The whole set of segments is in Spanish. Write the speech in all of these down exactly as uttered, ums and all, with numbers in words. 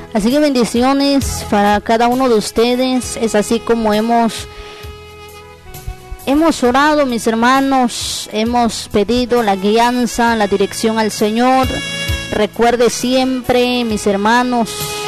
Así que bendiciones para cada uno de ustedes. Es así como hemos hemos orado, mis hermanos, hemos pedido la guianza, la dirección al Señor. Recuerde siempre, mis hermanos,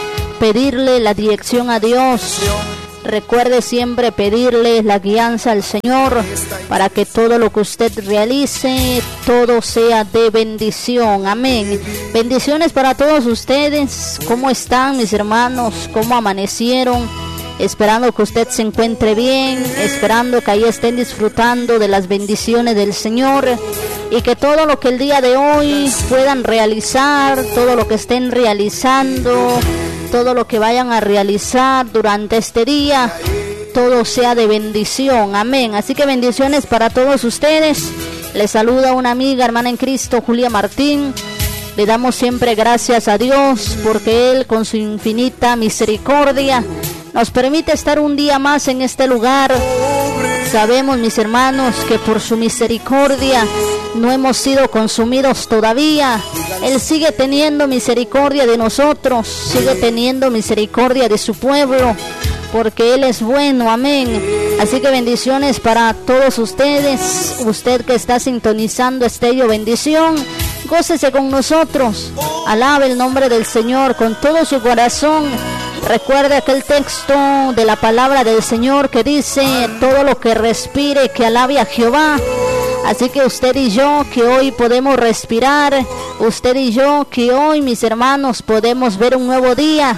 pedirle la dirección a Dios. Recuerde siempre pedirle la guianza al Señor para que todo lo que usted realice, todo sea de bendición. Amén. Bendiciones para todos ustedes. ¿Cómo están, mis hermanos? ¿Cómo amanecieron? Esperando que usted se encuentre bien, esperando que ahí estén disfrutando de las bendiciones del Señor y que todo lo que el día de hoy puedan realizar, todo lo que estén realizando, todo lo que vayan a realizar durante este día, todo sea de bendición. Amén. Así que bendiciones para todos ustedes. Les saluda una amiga, hermana en Cristo, Julia Martín. Le damos siempre gracias a Dios porque Él, con su infinita misericordia, nos permite estar un día más en este lugar. Sabemos, mis hermanos, que por su misericordia no hemos sido consumidos todavía. Él sigue teniendo misericordia de nosotros, sigue teniendo misericordia de su pueblo, porque Él es bueno. Amén. Así que bendiciones para todos ustedes. Usted que está sintonizando Estéreo Bendición, gócese con nosotros. Alabe el nombre del Señor con todo su corazón. Recuerde aquel texto de la palabra del Señor que dice: todo lo que respire, que alabe a Jehová. Así que usted y yo que hoy podemos respirar, usted y yo que hoy, mis hermanos, podemos ver un nuevo día,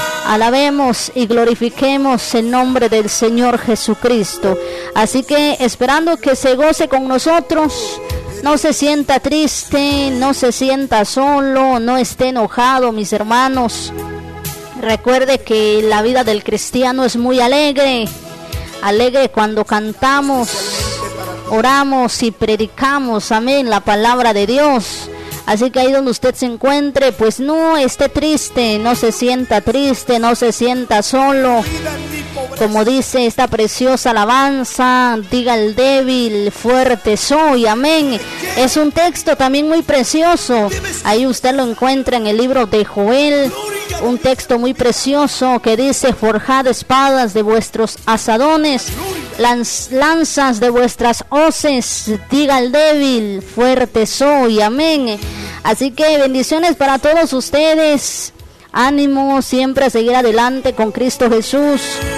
alabemos y glorifiquemos el nombre del Señor Jesucristo. Así que esperando que se goce con nosotros, no se sienta triste, no se sienta solo, no esté enojado, mis hermanos. Recuerde que la vida del cristiano es muy alegre, alegre cuando cantamos, oramos y predicamos, amén, la palabra de Dios. Así que ahí donde usted se encuentre, pues no esté triste, no se sienta triste, no se sienta solo. Como dice esta preciosa alabanza, diga el débil, fuerte soy, amén. Es un texto también muy precioso. Ahí usted lo encuentra en el libro de Joel. Un texto muy precioso que dice: forjad espadas de vuestros asadones, lanz, lanzas de vuestras hoces, diga el débil, fuerte soy, amén. Así que bendiciones para todos ustedes. Ánimo siempre a seguir adelante con Cristo Jesús.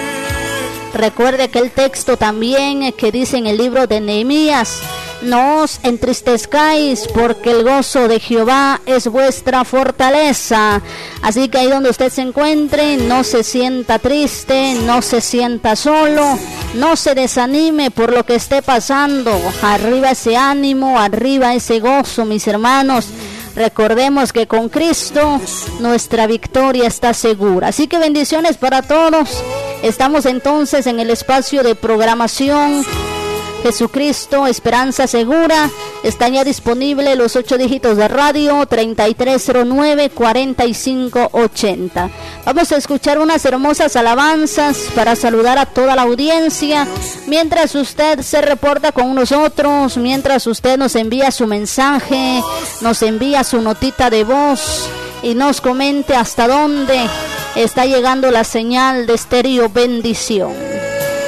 Recuerde que el texto también que dice en el libro de Nehemías: no os entristezcáis, porque el gozo de Jehová es vuestra fortaleza. Así que ahí donde usted se encuentre, no se sienta triste, no se sienta solo, no se desanime por lo que esté pasando. Arriba ese ánimo, arriba ese gozo, mis hermanos. Recordemos que con Cristo nuestra victoria está segura. Así que bendiciones para todos. Estamos entonces en el espacio de programación Jesucristo, Esperanza Segura. Están ya disponibles los ocho dígitos de radio: treinta y tres cero nueve, cuarenta y cinco ochenta. Vamos a escuchar unas hermosas alabanzas para saludar a toda la audiencia. Mientras usted se reporta con nosotros, mientras usted nos envía su mensaje, nos envía su notita de voz y nos comente hasta dónde está llegando la señal de Estéreo Bendición.